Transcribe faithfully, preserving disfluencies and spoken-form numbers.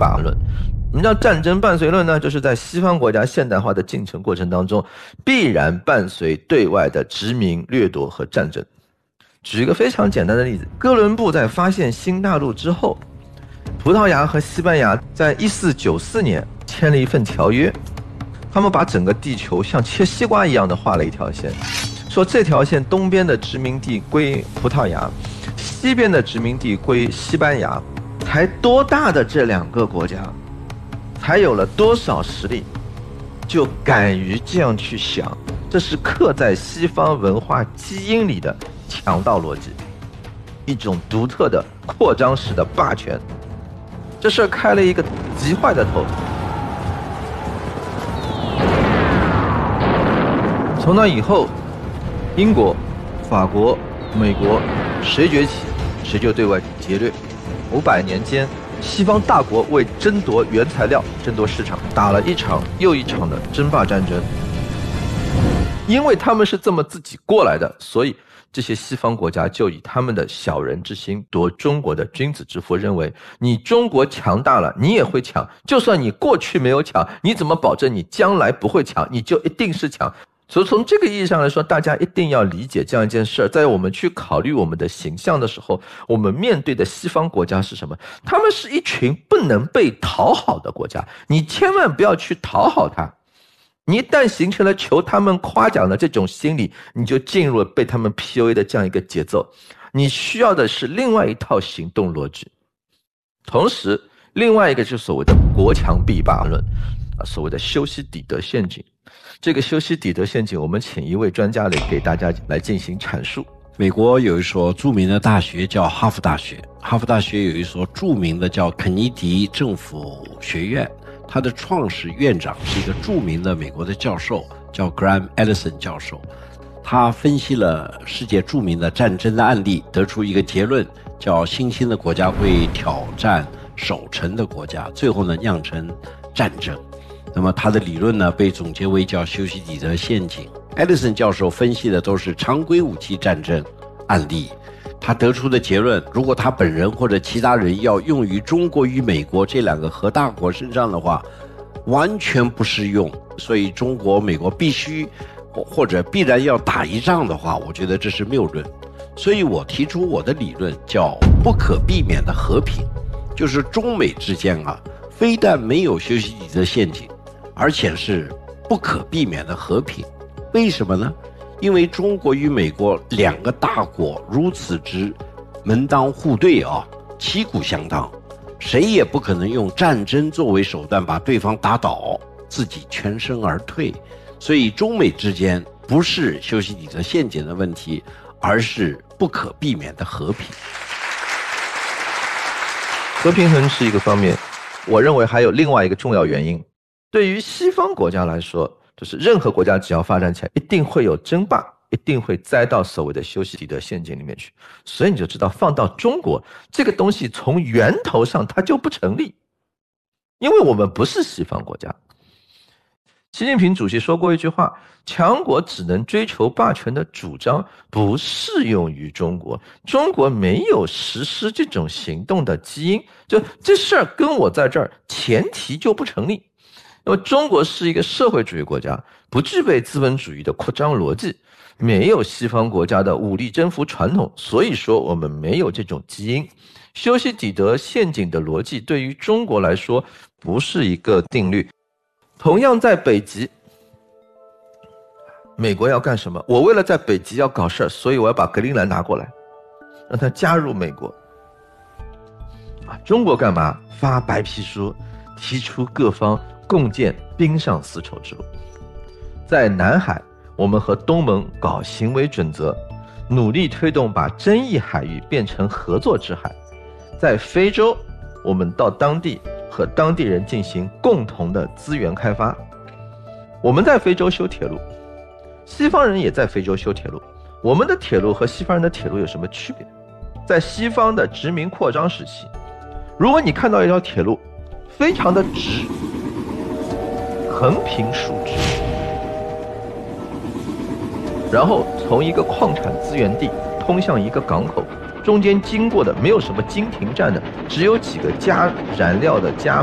霸论。什么叫战争伴随论呢？就是在西方国家现代化的进程过程当中，必然伴随对外的殖民、掠夺和战争。举一个非常简单的例子，哥伦布在发现新大陆之后，葡萄牙和西班牙在一四九四年签了一份条约，他们把整个地球像切西瓜一样的画了一条线，说这条线东边的殖民地归葡萄牙，西边的殖民地归西班牙。才多大的这两个国家，才有了多少实力，就敢于这样去想，这是刻在西方文化基因里的强盗逻辑，一种独特的扩张式的霸权。这事儿开了一个极坏的头。从那以后，英国、法国、美国谁崛起，谁就对外劫掠。五百年间，西方大国为争夺原材料、争夺市场，打了一场又一场的争霸战争。因为他们是这么自己过来的，所以这些西方国家就以他们的小人之心夺中国的君子之腹，认为你中国强大了，你也会抢，就算你过去没有抢，你怎么保证你将来不会抢？你就一定是抢。所以从这个意义上来说，大家一定要理解这样一件事，在我们去考虑我们的形象的时候，我们面对的西方国家是什么？他们是一群不能被讨好的国家，你千万不要去讨好他。你一旦形成了求他们夸奖的这种心理，你就进入了被他们 P U A 的这样一个节奏。你需要的是另外一套行动逻辑。同时，另外一个就是所谓的国强必霸论，所谓的修昔底德陷阱。这个修昔底德陷阱，我们请一位专家来给大家来进行阐述。 美国有一所著名的大学叫哈佛大学，哈佛大学有一所著名的叫肯尼迪政府学院，它的创始院长是一个著名的美国的教授，叫 Graham Allison 教授。他分析了世界著名的战争的案例，得出一个结论，叫新兴的国家会挑战守成的国家，最后呢酿成战争。那么他的理论呢被总结为叫修昔底德陷阱。艾利森教授分析的都是常规武器战争案例，他得出的结论，如果他本人或者其他人要用于中国与美国这两个核大国身上的话，完全不适用。所以中国美国必须或者必然要打一仗的话，我觉得这是谬论。所以我提出我的理论叫不可避免的和平，就是中美之间啊，非但没有修昔底德陷阱，而且是不可避免的和平。为什么呢？因为中国与美国两个大国如此之门当户对啊，旗鼓相当，谁也不可能用战争作为手段把对方打倒，自己全身而退。所以中美之间不是修昔底德陷阱的问题，而是不可避免的和平。 和平衡是一个方面，我认为还有另外一个重要原因。对于西方国家来说，就是任何国家只要发展起来，一定会有争霸，一定会栽到所谓的修昔底德陷阱里面去。所以你就知道，放到中国这个东西从源头上它就不成立，因为我们不是西方国家。习近平主席说过一句话，强国只能追求霸权的主张不适用于中国，中国没有实施这种行动的基因，就这事儿跟我在这儿前提就不成立。因为中国是一个社会主义国家，不具备资本主义的扩张逻辑，没有西方国家的武力征服传统，所以说我们没有这种基因。修昔底德陷阱的逻辑对于中国来说不是一个定律。同样在北极，美国要干什么？我为了在北极要搞事儿，所以我要把格陵兰拿过来，让它加入美国。啊，中国干嘛？发白皮书，提出各方共建冰上丝绸之路。在南海，我们和东盟搞行为准则，努力推动把争议海域变成合作之海。在非洲，我们到当地和当地人进行共同的资源开发。我们在非洲修铁路，西方人也在非洲修铁路。我们的铁路和西方人的铁路有什么区别？在西方的殖民扩张时期，如果你看到一条铁路非常的直，横平竖直，然后从一个矿产资源地通向一个港口，中间经过的没有什么经停站的，只有几个加燃料的加